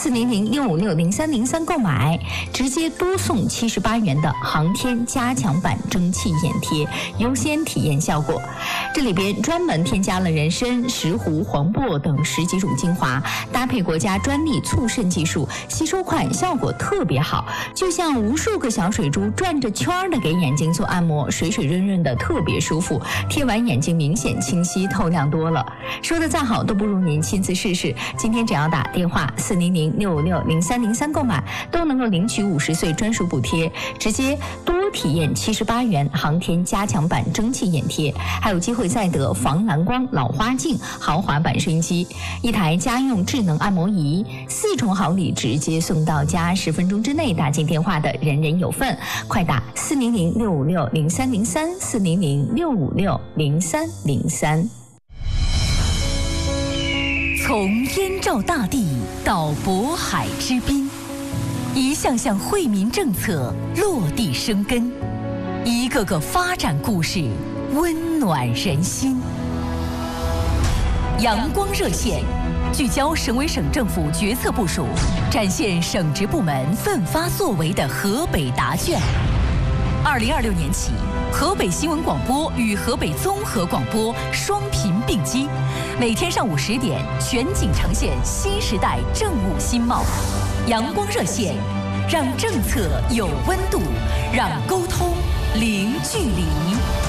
400-656-0303购买，直接多送78元的航天加强版蒸汽眼贴，优先体验效果。这里边专门添加了人参、石斛、黄柏等10几种精华，搭配国家专利促渗技术，吸收快，效果特别好，就像无数个小水珠转着圈的给眼睛做按摩，水水润润的，特别舒服。贴完眼睛明显清晰透亮多了。说的再好都不如您亲自试试。今天只要打电话400-656-0303购买，都能够领取50岁专属补贴，直接多体验78元航天加强版蒸汽眼贴，还有机会再得防蓝光老花镜豪华版收音机，一台家用智能按摩仪，4重好礼直接送到家，10分钟之内打进电话的人人有份。快打400-656-0303 400-656-0303。 从燕赵大地到渤海之滨，一项项惠民政策落地生根，一个个发展故事温暖人心。阳光热线聚焦省委省政府决策部署，展现省直部门奋发作为的河北答卷。2026年起，河北新闻广播与河北综合广播双频并机，每天上午10点全景呈现新时代政务新貌。阳光热线，让政策有温度，让沟通零距离。